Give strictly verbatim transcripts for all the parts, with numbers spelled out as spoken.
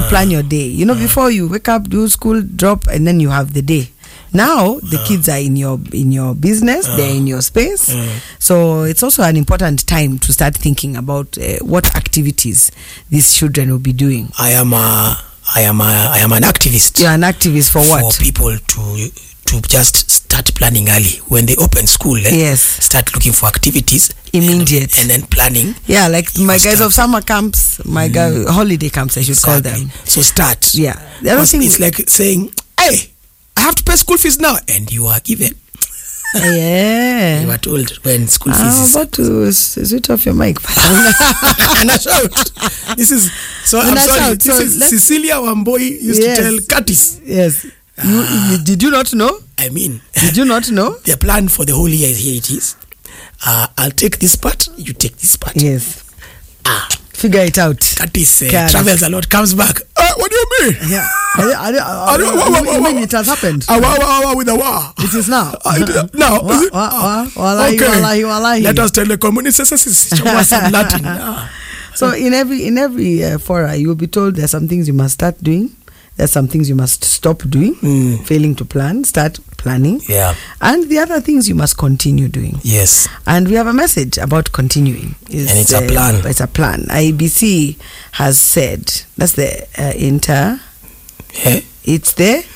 plan your day. You know, uh, before you wake up, do school, drop, and then you have the day. Now the uh, kids are in your in your business, uh, they're in your space, uh, so it's also an important time to start thinking about uh, what activities these children will be doing. I am a, I am a, I am an activist. You're an activist for, for what? For people to to just start planning early when they open school. Eh? Yes. Start looking for activities immediate and, and then planning. Yeah, like my guys of summer camps, my mm. guy holiday camps, I should exactly. call them. So start. Yeah, the other thing it's like saying, "Hey, I have to pay school fees now," and you are given. Yeah. You are told when school fees I'm is about to switch off your mic. And I shout. This is so I'm sorry. Shout. This so is Cecilia Wamboi used yes. to tell Curtis. Yes. Ah. You, did you not know? I mean, did you not know? The plan for the whole year is here it is. Uh, I'll take this part, you take this part. Yes. Ah. Figure it out. Curtis uh, travels a lot, comes back. Uh, what do you mean? Yeah. I, I, I, I, I, I mean, it has happened. Uh, wah, wah, wah, with a wah. It is now. Uh, it, now. Wah, wah, wah, wallahi, okay. Wallahi, wallahi. Let us tell the community some Latin. Ah. So in every in every uh, fora, you will be told there are some things you must start doing. There's some things you must stop doing, mm. failing to plan, start planning. Yeah. And the other things you must continue doing. Yes. And we have a message about continuing. It's, and it's uh, a plan. It's a plan. I E B C has said, that's the uh, inter. Yeah. It's the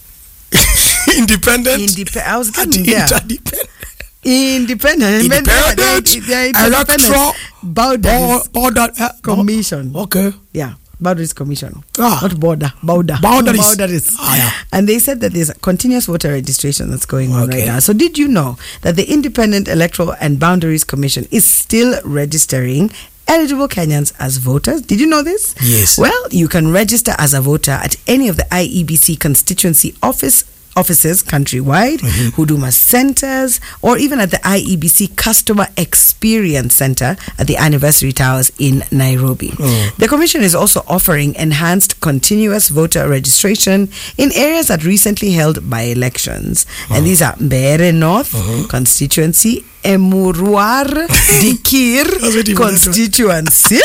independent. Indep- I was getting there. Interdependent. Independent. Independent. Electoral Boundaries border uh, Commission. Okay. Yeah. Boundaries Commission, ah. not border, border, boundaries. boundaries. Ah, yeah. And they said that there's a continuous voter registration that's going on okay. right now. So did you know that the Independent Electoral and Boundaries Commission is still registering eligible Kenyans as voters? Did you know this? Yes. Well, you can register as a voter at any of the I E B C constituency office offices countrywide, mm-hmm. Huduma centers, or even at the I E B C Customer Experience Center at the Anniversary Towers in Nairobi. Mm. The Commission is also offering enhanced continuous voter registration in areas that recently held by-elections. Mm. And these are Mbeere North mm-hmm. constituency, Emurwar Dikir constituency,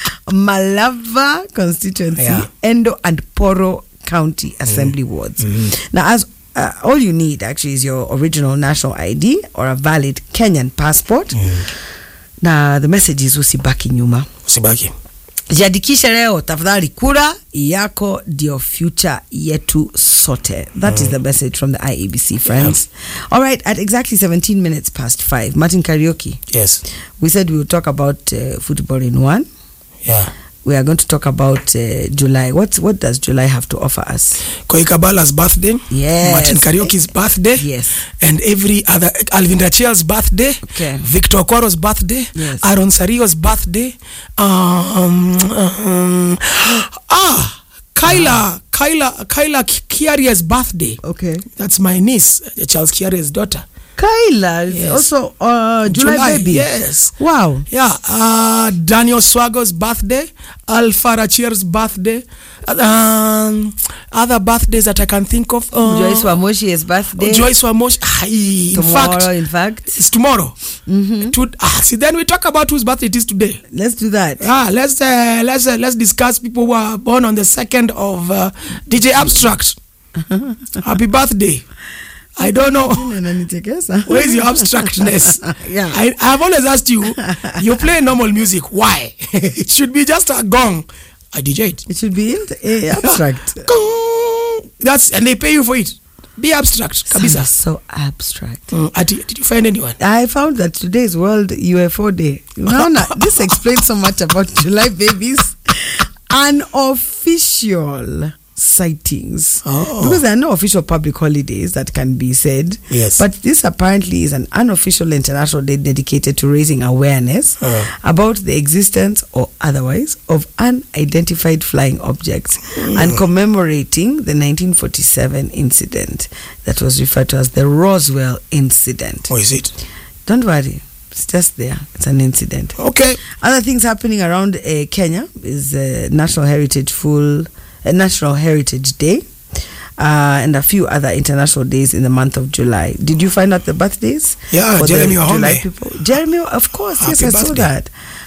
Malava constituency, yeah. Endo and Poro County Assembly mm. wards. Mm-hmm. Now, as uh, all you need actually is your original national I D or a valid Kenyan passport. Mm. Now, the message is usibaki nyuma. Usibaki. Jiandikishe leo, tafadhali, kura yako ndio future yetu sote. That mm. is the message from the I E B C, friends. Yeah. All right, at exactly seventeen minutes past five, Martin Karaoke. Yes. We said we would talk about uh, football in one. Yeah. We are going to talk about uh, July. What what does July have to offer us? Koikabala's birthday. Yes. Martin Karaoke's birthday. Yes. And every other, Alvin Rachiel's birthday. Okay. Victor Okoro's birthday. Yes. Aaron Sario's birthday. Um, um, ah, Kyla, ah. Kyla, Kyla Kiaria's birthday. Okay. That's my niece, Charles Kiaria's daughter. Kyla, yes. also uh, July, July baby. Yes. Wow. Yeah. Uh, Daniel Swago's birthday, Alpha Rachier's birthday, um, other birthdays that I can think of. Uh, Joyce Wamoshi's birthday. Joyce Wamoshi. Ah, in tomorrow, fact, in fact, it's tomorrow. Mm-hmm. To, ah, see, then we talk about whose birthday it is today. Let's do that. Ah, let's uh, let's uh, let's discuss people who are born on the second of uh, D J Abstract. Happy birthday. I don't know. Where is your abstractness? Yeah. I have always asked you, you play normal music. Why? It should be just a gong. I D J it. It should be uh, abstract. That's and they pay you for it. Be abstract. Kabisa. So abstract. Mm, did, did you find anyone? I found that today is World U F O Day. Now, this explains so much about July babies. Unofficial sightings, oh. because there are no official public holidays that can be said. Yes. But this apparently is an unofficial international day dedicated to raising awareness oh. about the existence or otherwise of unidentified flying objects mm. and commemorating the nineteen forty-seven incident that was referred to as the Roswell incident. Oh, is it? Don't worry. It's just there. It's an incident. Okay. Other things happening around uh, Kenya is uh, National Heritage Full A National Heritage Day, uh, and a few other international days in the month of July. Did you find out the birthdays? Yeah, Jeremy Wahome. People? Jeremy, of course. Happy yes, I birthday. saw that.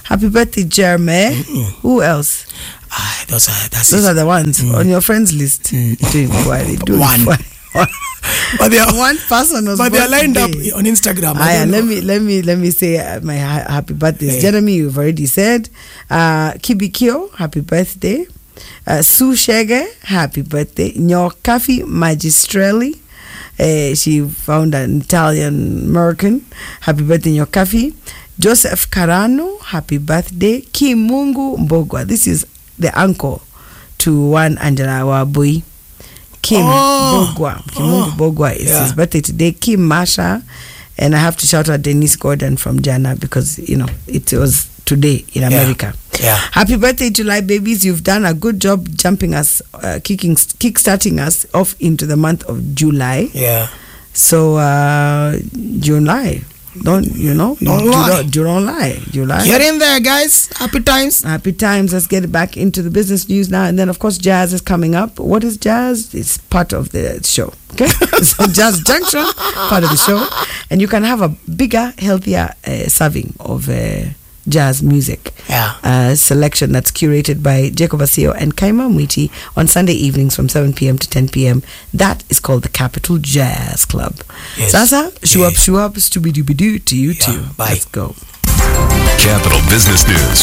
Happy birthday, Jeremy. Mm-hmm. Who else? Ah, those are that's those it. are the ones mm. on your friends list. Mm. Doing quite, doing one. Quite. But they are one person was but they are lined today. up on Instagram. Ah, let me let me let me say uh, my ha- happy birthday, yeah. Jeremy. You've already said. Uh, Kibikio, happy birthday. Uh, Sue Shege, happy birthday. Nyokafi Magistrelli, uh, she found an Italian American. Happy birthday, Nyokafi. Joseph Carano, happy birthday. Kimungu Mbogwa, this is the uncle to one Angela Wabui. Kim oh, Bogwa. Kimungu oh, Bogwa is yeah. his birthday today. Kim Masha. And I have to shout out Denise Gordon from Jana because, you know, it was today in America. Yeah. yeah. Happy birthday, July babies. You've done a good job jumping us, uh, kicking, kick-starting us off into the month of July. Yeah. So, uh, July. Don't, you know, don't you, lie. You don't lie. July. Get in there, guys. Happy times. Happy times. Let's get back into the business news now. And then, of course, jazz is coming up. What is jazz? It's part of the show. Okay? So, Jazz Junction, part of the show. And you can have a bigger, healthier uh, serving of uh, jazz music. Yeah. Uh, selection that's curated by Jacob Asio and Kaima Mwiti on Sunday evenings from seven p.m. to ten p.m. That is called the Capital Jazz Club. Yes. Sasa, shoo up, shoo up, stooby-dooby-doo to you yeah. too. Bye. Let's go. Capital Business News.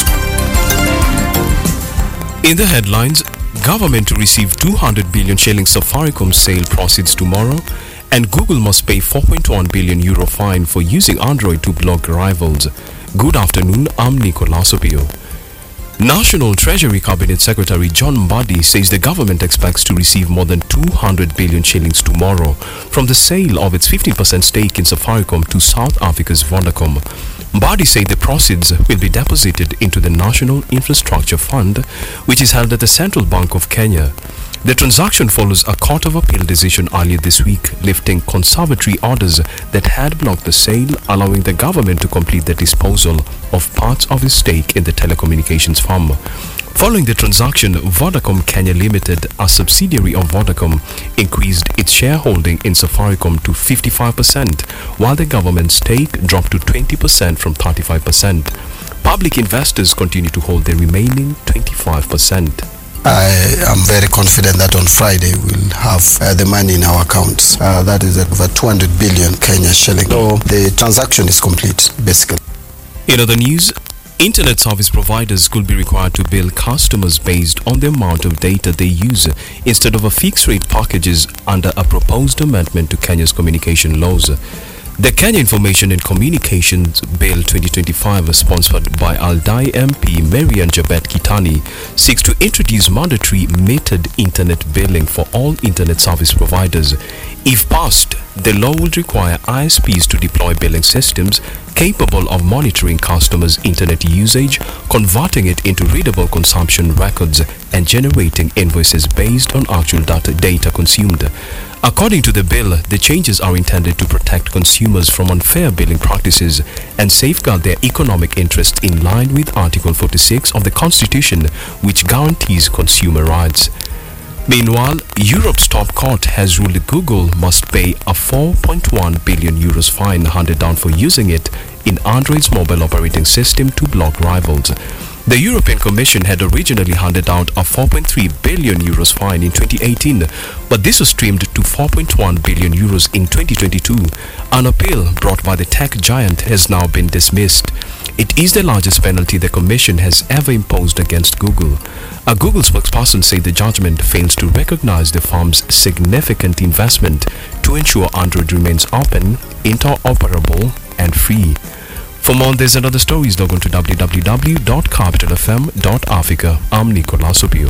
In the headlines, government to receive two hundred billion shilling Safaricom sale proceeds tomorrow, and Google must pay four point one billion euro fine for using Android to block rivals. Good afternoon, I'm Nicolas Opio. National Treasury Cabinet Secretary John Mbadi says the government expects to receive more than two hundred billion shillings tomorrow from the sale of its fifty percent stake in Safaricom to South Africa's Vodacom. Mbadi said the proceeds will be deposited into the National Infrastructure Fund, which is held at the Central Bank of Kenya. The transaction follows a Court of Appeal decision earlier this week, lifting conservatory orders that had blocked the sale, allowing the government to complete the disposal of parts of its stake in the telecommunications firm. Following the transaction, Vodacom Kenya Limited, a subsidiary of Vodacom, increased its shareholding in Safaricom to fifty-five percent, while the government's stake dropped to twenty percent from thirty-five percent. Public investors continue to hold the remaining twenty-five percent. I am very confident that on Friday we'll have uh, the money in our accounts. Uh, that is over two hundred billion Kenya shilling. So the transaction is complete, basically. In other news, internet service providers could be required to bill customers based on the amount of data they use instead of a fixed rate packages under a proposed amendment to Kenya's communication laws. The Kenya Information and Communications Bill twenty twenty-five, sponsored by Aldai M P Marian Jabet Kitani, seeks to introduce mandatory metered internet billing for all internet service providers. If passed, the law would require I S Ps to deploy billing systems capable of monitoring customers' internet usage, converting it into readable consumption records, and generating invoices based on actual data, data consumed. According to the bill, the changes are intended to protect consumers from unfair billing practices and safeguard their economic interests in line with Article forty-six of the Constitution, which guarantees consumer rights. Meanwhile, Europe's top court has ruled that Google must pay a four point one billion euros fine handed down for using it in Android's mobile operating system to block rivals. The European Commission had originally handed out a four point three billion euros fine in twenty eighteen, but this was trimmed to four point one billion euros in twenty twenty-two. An appeal brought by the tech giant has now been dismissed. It is the largest penalty the Commission has ever imposed against Google. A Google spokesperson said the judgment fails to recognize the firm's significant investment to ensure Android remains open, interoperable, and free. For more on this and other stories, log on to w w w dot capital f m dot africa. I'm Nicolas Opio.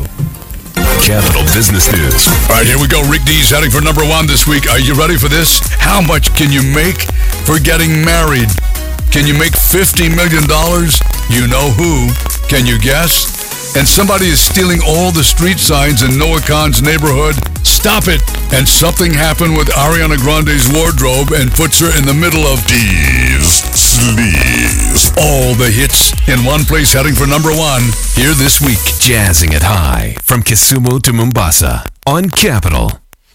Capital Business News. All right, here we go. Rick D's heading for number one this week. Are you ready for this? How much can you make for getting married? Can you make fifty million dollars? You know who. Can you guess? And somebody is stealing all the street signs in Noah Khan's neighborhood. Stop it. And something happened with Ariana Grande's wardrobe and puts her in the middle of D's Sleeves. All the hits in one place heading for number one here this week. Jazzing it high from Kisumu to Mombasa on Capital.